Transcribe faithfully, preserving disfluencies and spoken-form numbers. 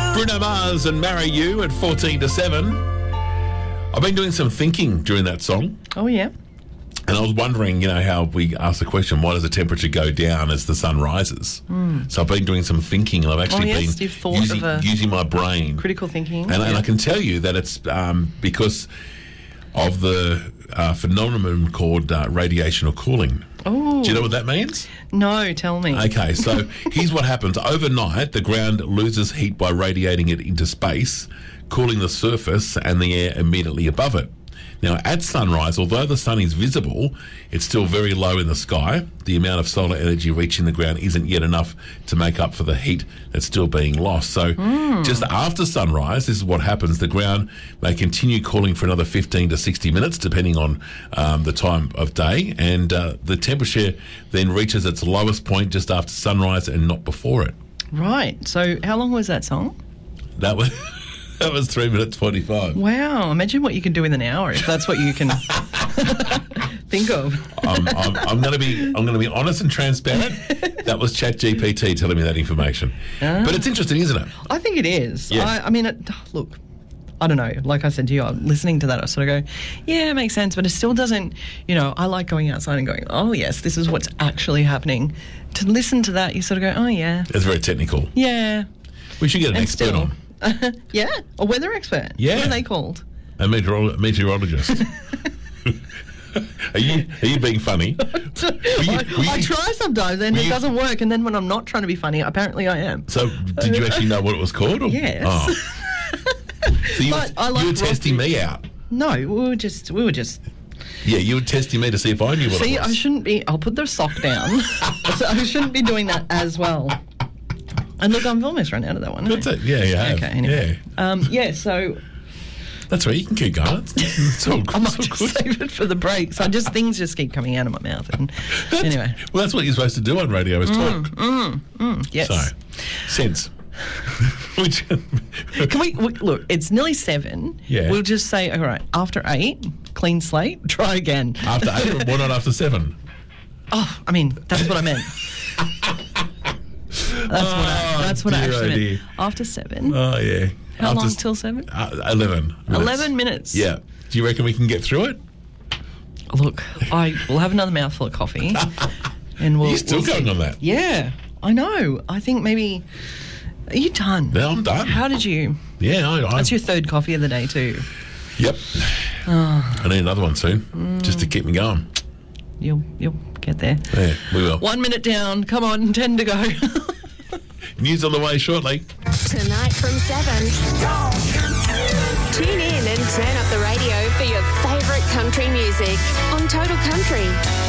Bruno Mars and Marry You at fourteen to seven. I've been doing some thinking during that song. Oh, yeah. And I was wondering, you know, how we asked the question, why does the temperature go down as the sun rises? Mm. So I've been doing some thinking, and I've actually oh, yes, been you've thought using, of a using my brain. Critical thinking. And, yeah. and I can tell you that it's um, because of the uh, phenomenon called uh, radiational cooling. Oh. Do you know what that means? No, tell me. Okay, so here's what happens. Overnight, the ground loses heat by radiating it into space, cooling the surface and the air immediately above it. Now, at sunrise, although the sun is visible, it's still very low in the sky. The amount of solar energy reaching the ground isn't yet enough to make up for the heat that's still being lost. So mm. just after sunrise, this is what happens. The ground may continue cooling for another fifteen to sixty minutes, depending on um, the time of day. And uh, the temperature then reaches its lowest point just after sunrise and not before it. Right. So how long was that song? That was... That was three minutes forty-five. Wow! Imagine what you can do in an hour if that's what you can think of. I'm, I'm, I'm going to be I'm going to be honest and transparent. That was ChatGPT telling me that information. Ah. But it's interesting, isn't it? I think it is. Yeah. I, I mean, it, look, I don't know. Like I said to you, I'm listening to that, I sort of go, yeah, it makes sense, but it still doesn't. You know, I like going outside and going, oh yes, this is what's actually happening. To listen to that, you sort of go, oh yeah, it's very technical. Yeah. We should get an and expert still, on. Uh, yeah, a weather expert. Yeah. What are they called? A meteoro- meteorologist. Are you are you being funny? Were you, I, were you, I try sometimes and it you, doesn't work, and then when I'm not trying to be funny, apparently I am. So did you actually know what it was called? Or? Yes. Oh. So you, but were, like you were testing me out? No, we were just we were just. Yeah, you were testing me to see if I knew what see, it was. I shouldn't be. I'll put the sock down. So I shouldn't be doing that as well. And look, I've almost run out of that one. That's it. Yeah, you have. Okay. Anyway. Yeah. Um, yeah. So. That's right. You can keep going. It's, it's all good. I might all just good. save it for the break. So just things just keep coming out of my mouth. And that's, anyway. Well, that's what you're supposed to do on radio is mm, talk. Mm, mm, yes. So, sense. Which can we, we look? It's nearly seven. Yeah. We'll just say, all right. After eight, clean slate. Try again. After eight, why not after seven? Oh, I mean, that's what I meant. That's oh, what I, that's what I dear, actually oh meant. After seven. Oh, yeah. How After long s- till seven? Uh, Eleven minutes. Eleven minutes. Yeah. Do you reckon we can get through it? Look, I will have another mouthful of coffee, and we'll. You're still we'll going see. on that? Yeah, I know. I think maybe. Are you done? No, I'm done. How did you? Yeah, I. I That's your third coffee of the day too. Yep. Oh. I need another one soon, Mm. just to keep me going. You'll you'll get there. Yeah, we will. One minute down. Come on, ten to go. News on the way shortly. Tonight from seven. Tune in and turn up the radio for your favourite country music on Total Country.